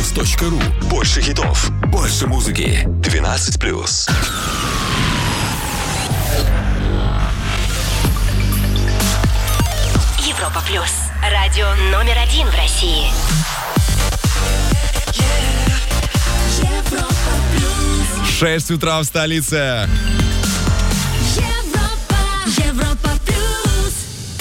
europaplus.ru. Больше хитов, больше музыки. 12+. Европа Плюс. Радио номер 1 в России. Европа Плюс. 6 утра в столице. Европа Плюс.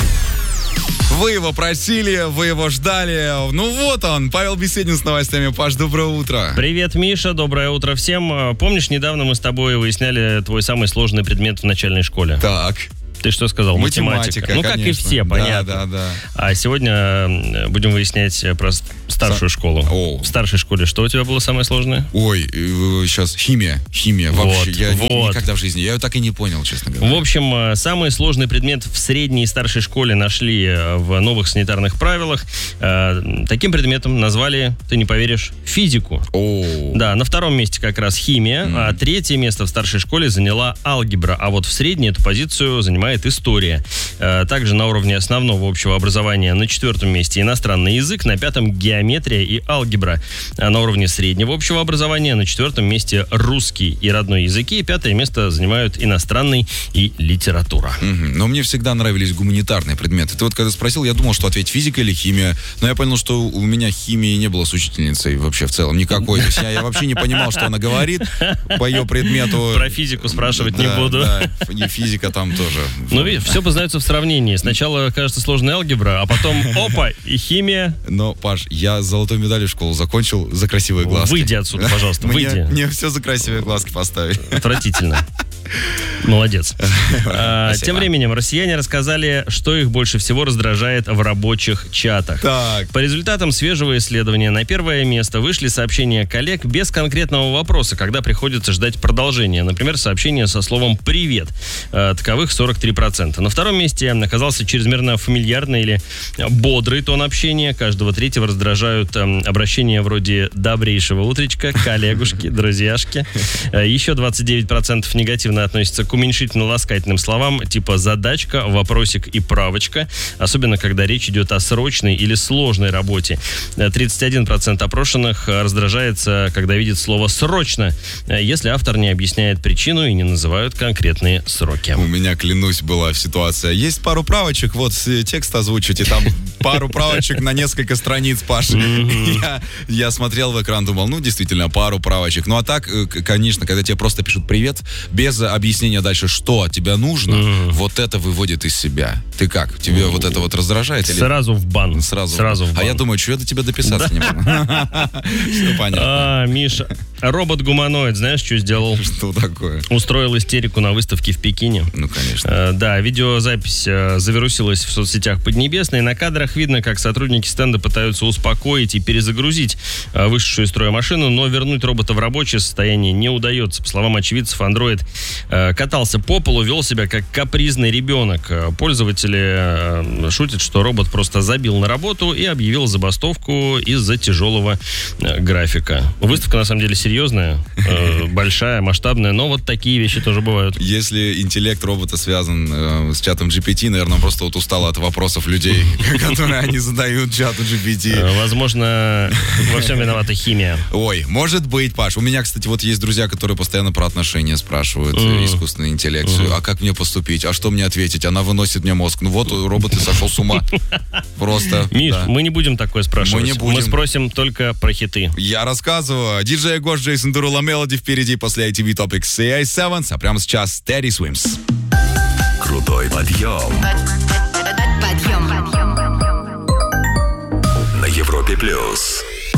Вы его просили, вы его ждали. Ну вот он, Павел Беседин с новостями. Паш, доброе утро. Привет, Миша, доброе утро всем. Помнишь, недавно мы с тобой выясняли твой самый сложный предмет в начальной школе? Так. Ты что сказал? Математика, Ну, конечно. как и все, понятно. Да. А сегодня будем выяснять про старшую школу. О. В старшей школе что у тебя было самое сложное? Ой, сейчас химия вообще. Я никогда в жизни, я ее так и не понял, честно говоря. В общем, самый сложный предмет в средней и старшей школе нашли в новых санитарных правилах. Таким предметом назвали, ты не поверишь, физику. О. Да, на втором месте как раз химия, а третье место в старшей школе заняла алгебра, а вот в средней эту позицию занимает история. Также на уровне основного общего образования на 4 месте иностранный язык, на 5 геометрия и алгебра. А на уровне среднего общего образования на 4 месте русский и родной языки, 5 место занимают иностранный и литература. Но мне всегда нравились гуманитарные предметы. Ты вот когда спросил, я думал, что ответь физика или химия. Но я понял, что у меня химии не было с учительницей вообще в целом никакой. То есть я вообще не понимал, что она говорит по ее предмету. Про физику спрашивать не буду. Да, и физика там тоже. Ну, видишь, все познается в сравнении. Сначала кажется сложная алгебра, а потом опа, и химия. Но, Паш, я с золотой медалью школу закончил за красивые глазки. Выйди отсюда, пожалуйста, выйди. Мне все за красивые глазки поставили. Отвратительно. Молодец. Тем временем россияне рассказали, что их больше всего раздражает в рабочих чатах. Так. По результатам свежего исследования на первое место вышли сообщения коллег без конкретного вопроса, когда приходится ждать продолжения. Например, сообщение со словом «привет». Таковых 43%. На втором месте оказался чрезмерно фамильярный или бодрый тон общения. Каждого третьего раздражают обращения вроде «добрейшего утречка», «коллегушки», «друзьяшки». Еще 29% негативно относятся к уменьшительно-ласкательным словам типа «задачка», «вопросик» и «правочка», особенно когда речь идет о срочной или сложной работе. 31% опрошенных раздражается, когда видит слово «срочно», если автор не объясняет причину и не называют конкретные сроки. У меня, клянусь, была ситуация. Есть пару правочек, вот текст озвучить, и там пару правочек на несколько страниц, Паш. Я смотрел в экран, думал, ну, действительно, пару правочек. Ну, а так, конечно, когда тебе просто пишут «привет», без объяснения дальше, что от тебя нужно, вот это выводит из себя. Ты как? Тебе вот это вот раздражает? Сразу в бан. Сразу в бан. А я думаю, что я до тебя дописаться не могу. Все понятно. Миша, робот-гуманоид, знаешь, что сделал? Что такое? Устроил истерику на выставке в Пекине. Ну, конечно. Да, видеозапись завирусилась в соцсетях Поднебесной. На кадрах видно, как сотрудники стенда пытаются успокоить и перезагрузить вышедшую из строя машину, но вернуть робота в рабочее состояние не удается. По словам очевидцев, андроид катался по полу, вел себя как капризный ребенок. Пользователи шутят, что робот просто забил на работу и объявил забастовку из-за тяжелого графика. Выставка, на самом деле, серьезная, большая, масштабная, но вот такие вещи тоже бывают. Если интеллект робота связан с чатом GPT, наверное, он просто вот устал от вопросов людей, которые они задают чату GPT. Возможно, во всем виновата химия. Ой, может быть, Паш. У меня, кстати, вот есть друзья, которые постоянно про отношения спрашивают, искусственный интеллект. А как мне поступить? А что мне ответить? Она выносит мне мозг. Ну вот, робот и сошел с ума. Просто. Миш, мы не будем такое спрашивать. Мы не будем. Мы спросим только про хиты. Я рассказываю. Диджей Гош, Джейсон Деруло, Мелоди впереди после ITV Topics CA7. А прямо сейчас Teddy Swims. Крутой подъем.